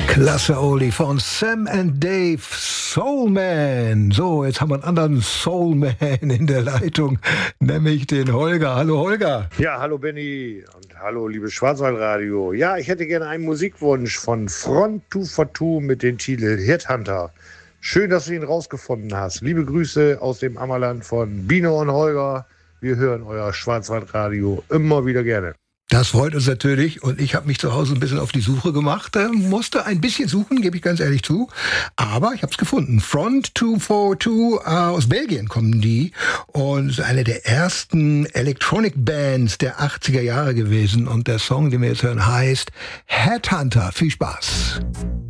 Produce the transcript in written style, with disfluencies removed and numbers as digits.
Klasse, Oli, von Sam and Dave, Soulman. So, jetzt haben wir einen anderen Soulman in der Leitung, nämlich den Holger. Hallo, Holger. Ja, hallo Benny und hallo liebes Schwarzwaldradio. Ja, ich hätte gerne einen Musikwunsch von Front 242 mit dem Titel Headhunter. Schön, dass du ihn rausgefunden hast. Liebe Grüße aus dem Ammerland von Bino und Holger. Wir hören euer Schwarzwaldradio immer wieder gerne. Das freut uns natürlich und ich habe mich zu Hause ein bisschen auf die Suche gemacht. Musste ein bisschen suchen, gebe ich ganz ehrlich zu. Aber ich habe es gefunden. Front 242, aus Belgien kommen die und eine der ersten Electronic Bands der 80er Jahre gewesen. Und der Song, den wir jetzt hören, heißt Headhunter. Viel Spaß.